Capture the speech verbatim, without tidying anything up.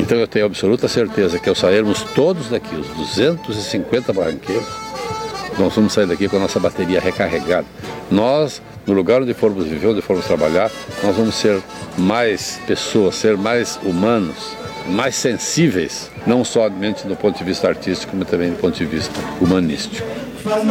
Então eu tenho absoluta certeza que ao sairmos todos daqui, os duzentos e cinquenta barranqueiros, nós vamos sair daqui com a nossa bateria recarregada. Nós, no lugar onde formos viver, onde formos trabalhar, nós vamos ser mais pessoas, ser mais humanos, mais sensíveis, não somente do ponto de vista artístico, mas também do ponto de vista humanístico.